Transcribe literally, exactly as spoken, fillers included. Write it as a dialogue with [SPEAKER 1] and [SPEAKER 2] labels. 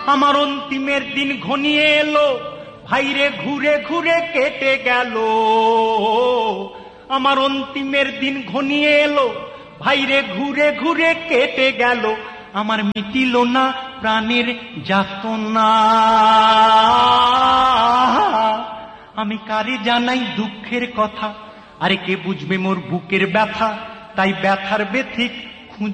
[SPEAKER 1] আমার অন্তিমের দিন ঘনিয়ে এলো, ভাইরে ঘুরে ঘুরে কেটে গেল। আমার অন্তিমের দিন ঘনিয়ে এলো, ভাইরে ঘুরে ঘুরে কেটে গেল। আমার মিটিল না প্রাণের যাতনা, আমি কারে জানাই দুঃখের কথা, আরে কে বুঝবে মোর বুকের ব্যথা। তাই ব্যথার ব্যথিক